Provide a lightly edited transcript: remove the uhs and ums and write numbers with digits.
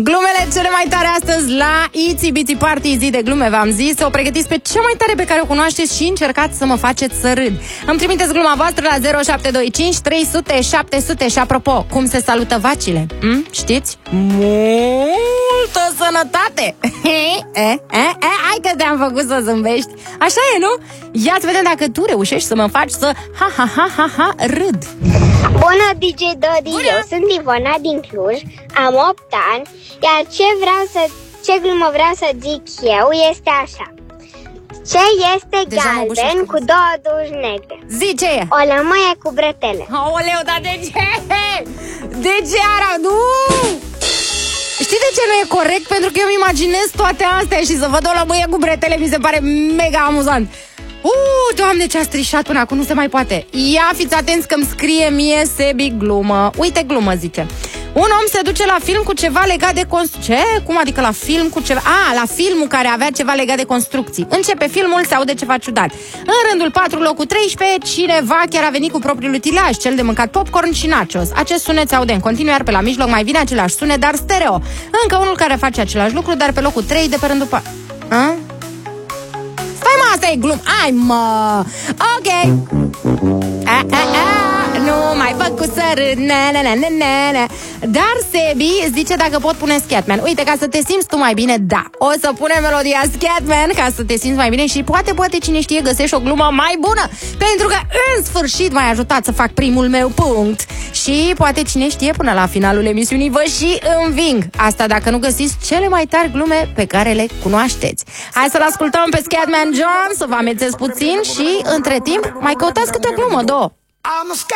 Glumele cele mai tare astăzi la Itsy Bitsy Party, zi de glume, v-am zis. O pregătiți pe cea mai tare pe care o cunoașteți și încercați să mă faceți să râd. Îmi trimiteți gluma voastră la 0725 300 700. Și apropo, cum se salută vacile? Știți? Multă sănătate! Hai că te-am făcut să zâmbești. Așa e, nu? Ia să vedem dacă tu reușești să mă faci să râd. Bună, DJ Dodi! Bună. Eu sunt Ivona din Cluj, am 8 ani, iar ce glumă vreau să zic eu este așa. Ce este galben cu două duși negre? Zi ce e? O lămâie cu bretele. Aoleu, dar de ce? De ce ara? Nu! Știi de ce nu e corect? Pentru că eu îmi imaginez toate astea și să văd o lămâie cu bretele mi se pare mega amuzant. Doamne, ce-a strișat până acum, nu se mai poate. Ia fiți atenți că îmi scrie mie Sebi glumă. Uite glumă, zice. Un om se duce la film cu ceva legat de construcții. Ce? Cum adică la film cu ceva? La filmul care avea ceva legat de construcții. Începe filmul, se aude ceva ciudat. În rândul 4, locul 13, cineva chiar a venit cu propriul utilaj, cel de mâncat popcorn și nachos. Acest sunet se aude în continuu, iar pe la mijloc mai vine același sunet, dar stereo. Încă unul care face același lucru, dar pe locul 3 de pe rândul 4. Stai mă, asta e glum. Ai mă. Ok. Nu mai fac cu sărât. Dar Sebi zice dacă pot pune Scatman. Uite, ca să te simți tu mai bine, da, o să punem melodia Scatman ca să te simți mai bine și poate cine știe găsești o glumă mai bună. Pentru că în sfârșit m-ai ajutat să fac primul meu punct. Și poate cine știe până la finalul emisiunii vă și înving. Asta dacă nu găsiți cele mai tari glume pe care le cunoașteți. Hai să-l ascultăm pe Scatman John, să vă amețesc puțin și între timp mai căutați câte o glumă, două.